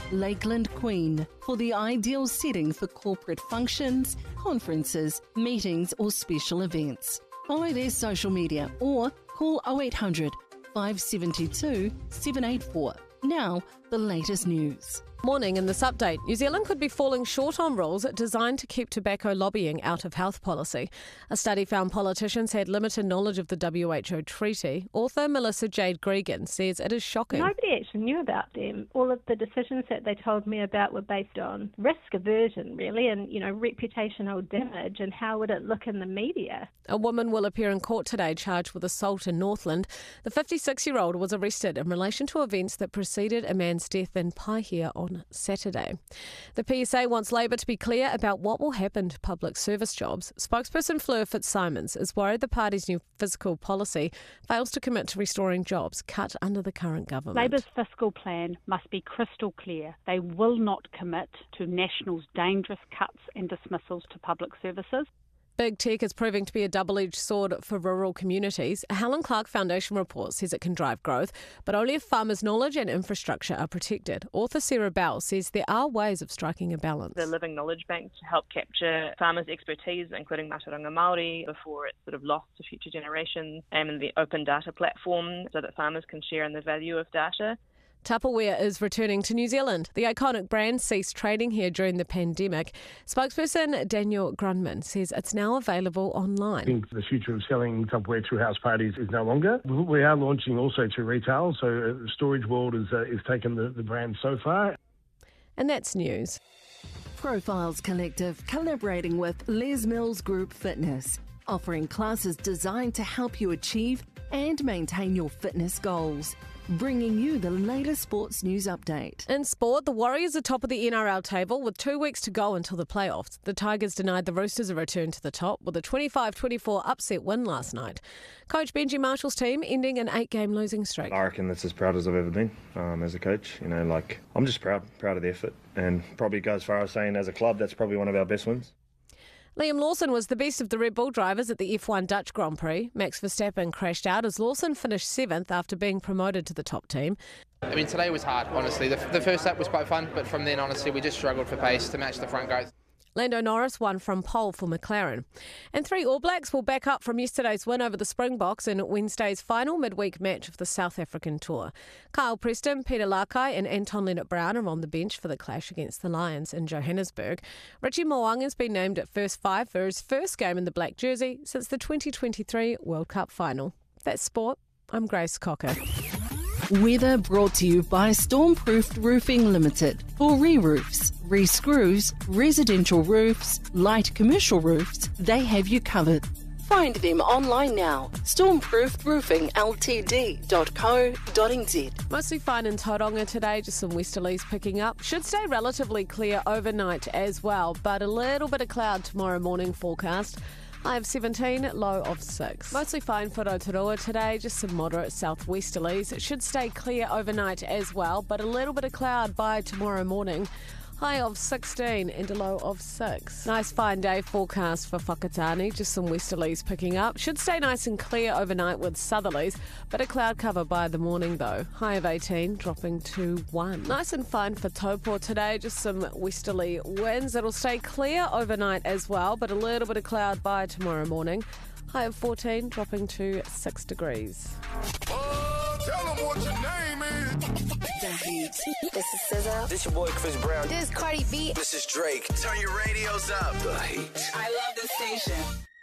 Lakeland Queen for the ideal setting for corporate functions, conferences, meetings or special events. Follow their social media or call 0800 572 784. Now, the latest news. Morning. In this update, New Zealand could be falling short on rules designed to keep tobacco lobbying out of health policy. A study found politicians had limited knowledge of the WHO treaty. Author Melissa Jade Gregan says it is shocking. Nobody actually knew about them. All of the decisions that they told me about were based on risk aversion, really, and, reputational damage and how would it look in the media. A woman will appear in court today charged with assault in Northland. The 56-year-old was arrested in relation to events that preceded a man's death in Paihia on Saturday. The PSA wants Labour to be clear about what will happen to public service jobs. Spokesperson Fleur Fitzsimons is worried the party's new fiscal policy fails to commit to restoring jobs cut under the current government. Labour's fiscal plan must be crystal clear. They will not commit to National's dangerous cuts and dismissals to public services. Big tech is proving to be a double-edged sword for rural communities. A Helen Clark Foundation report says it can drive growth, but only if farmers' knowledge and infrastructure are protected. Author Sarah Bell says there are ways of striking a balance. The Living Knowledge Bank to help capture farmers' expertise, including Mātauranga Māori, before it's sort of lost to future generations, and the open data platform so that farmers can share in the value of data. Tupperware is returning to New Zealand. The iconic brand ceased trading here during the pandemic. Spokesperson Daniel Grundmann says it's now available online. I think the future of selling Tupperware through house parties is no longer. We are launching also to retail, so Storage World has taken the brand so far. And that's news. Profiles Collective collaborating with Les Mills Group Fitness, offering classes designed to help you achieve and maintain your fitness goals. Bringing you the latest sports news update. In sport, the Warriors are top of the NRL table with 2 weeks to go until the playoffs. The Tigers denied the Roosters a return to the top with a 25-24 upset win last night. Coach Benji Marshall's team ending an 8-game losing streak. I reckon that's as proud as I've ever been as a coach. I'm just proud of the effort, and probably go as far as saying as a club that's probably one of our best wins. Liam Lawson was the best of the Red Bull drivers at the F1 Dutch Grand Prix. Max Verstappen crashed out as Lawson finished 7th after being promoted to the top team. Today was hard, honestly. The first lap was quite fun, but from then, honestly, we just struggled for pace to match the front guys. Lando Norris won from pole for McLaren. And 3 All Blacks will back up from yesterday's win over the Springboks in Wednesday's final midweek match of the South African Tour. Kyle Preston, Peter Lakai and Anton Leonard-Brown are on the bench for the clash against the Lions in Johannesburg. Richie Mo'unga has been named at first 5 for his first game in the black jersey since the 2023 World Cup final. That's sport. I'm Grace Cocker. Weather brought to you by Stormproofed Roofing Limited. For re-roofs, re-screws, residential roofs, light commercial roofs, they have you covered. Find them online now. stormproofedroofingltd.co.nz. Mostly fine in Tauranga today, just some westerlies picking up. Should stay relatively clear overnight as well, but a little bit of cloud tomorrow morning forecast. High of 17, low of 6. Mostly fine for Rotorua today, just some moderate southwesterlies. It should stay clear overnight as well, but a little bit of cloud by tomorrow morning. High of 16 and a low of 6. Nice fine day forecast for Whakatane, just some westerlies picking up. Should stay nice and clear overnight with southerlies, but a cloud cover by the morning though. High of 18, dropping to 1. Nice and fine for Taupo today, just some westerly winds. It'll stay clear overnight as well, but a little bit of cloud by tomorrow morning. High of 14, dropping to 6 degrees. Tell them what your name is. The Heat. This is SZA. This your boy Chris Brown. This is Cardi B. This is Drake. Turn your radios up. The Heat. I love this station.